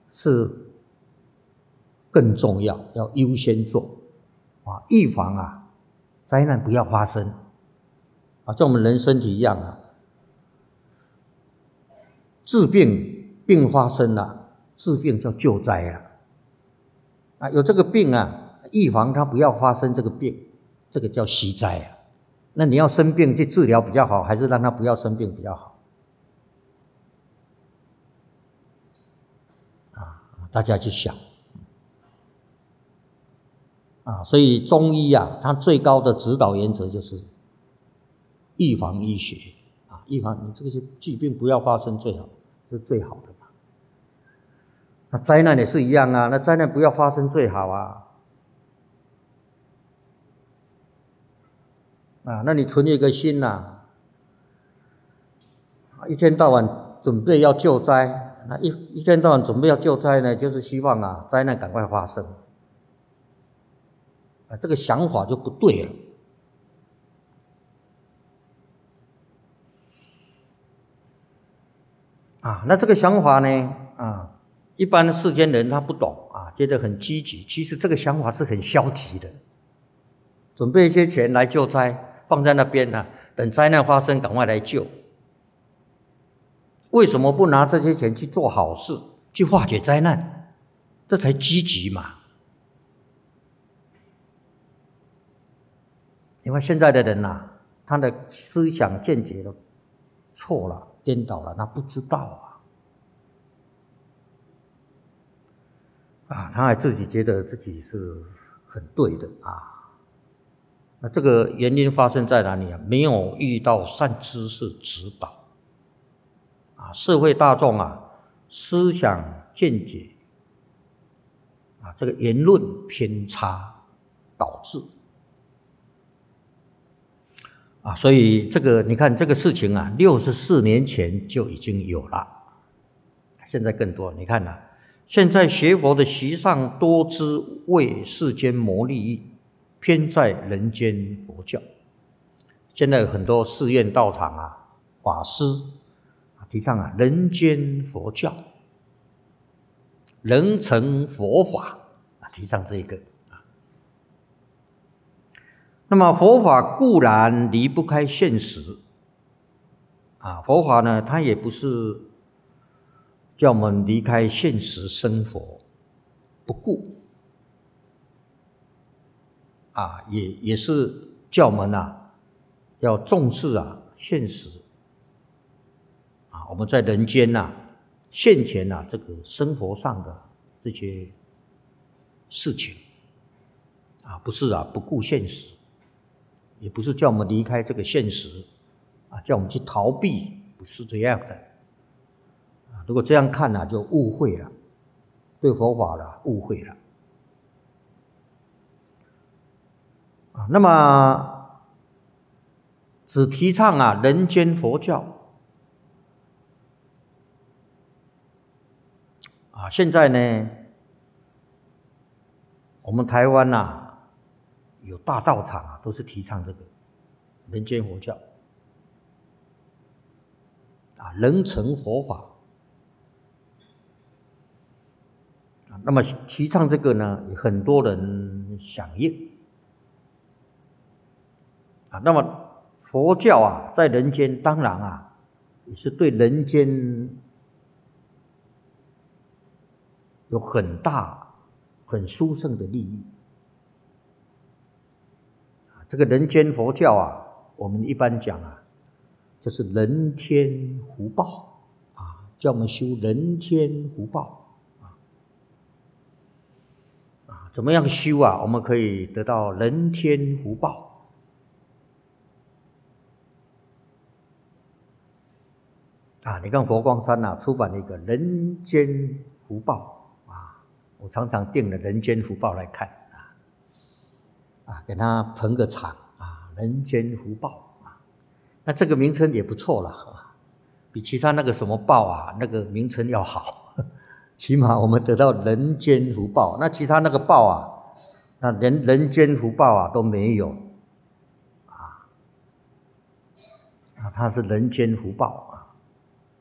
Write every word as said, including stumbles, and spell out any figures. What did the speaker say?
是更重要，要优先做啊，预防啊灾难不要发生啊，像我们人身体一样啊，治病病发生了，治病叫救灾了啊，有这个病啊，预防它不要发生这个病，这个叫息灾啊。那你要生病去治疗比较好，还是让它不要生病比较好？啊，大家去想啊，所以中医啊，它最高的指导原则就是预防医学啊，预防你这些疾病不要发生最好，这是最好的嘛。那灾难也是一样啊，那灾难不要发生最好啊。啊，那你存一个心呐、啊，一天到晚准备要救灾，那一一天到晚准备要救灾呢，就是希望啊灾难赶快发生，啊，这个想法就不对了。啊，那这个想法呢，啊，一般世间人他不懂啊，觉得很积极，其实这个想法是很消极的。准备一些钱来救灾，放在那边呢、啊，等灾难发生赶快来救。为什么不拿这些钱去做好事，去化解灾难？这才积极嘛。因为现在的人呐、啊，他的思想见解都错了、颠倒了，他不知道啊，啊，他还自己觉得自己是很对的啊。那这个原因发生在哪里啊？没有遇到善知识指导啊，社会大众啊，思想见解啊，这个言论偏差导致啊，所以这个你看这个事情啊，六十四年前就已经有了，现在更多。你看呐、啊，现在学佛的席上多知为世间谋利益。偏在人间佛教，现在有很多寺院道场啊，法师啊提倡啊人间佛教，人成佛法啊，提倡这个啊。那么佛法固然离不开现实啊，佛法呢，它也不是叫我们离开现实生活不顾。啊，也也是叫我们啊，要重视啊现实啊，我们在人间呐、啊、现前呐、啊、这个生活上的这些事情啊，不是啊不顾现实，也不是叫我们离开这个现实啊，叫我们去逃避，不是这样的啊。如果这样看呢、啊，就误会了，对佛法了误会了。那么只提倡啊人间佛教啊，现在呢，我们台湾呐、啊、有大道场啊，都是提倡这个人间佛教啊，人成佛法啊。那么提倡这个呢，也很多人响应。啊，那么佛教啊，在人间当然啊，也是对人间有很大、很殊胜的利益。啊，这个人间佛教啊，我们一般讲啊，就是人天福报啊，叫我们修人天福报啊。啊，怎么样修啊？我们可以得到人天福报。啊，你看佛光山啊，出版了一个《人间福报》啊，我常常订了《人间福报》来看啊，啊，给他捧个场啊，《人间福报》啊，那这个名称也不错了啊，比其他那个什么报啊，那个名称要好，起码我们得到人间福报，那其他那个报啊，那连人间福报啊都没有啊，啊，它是人间福报。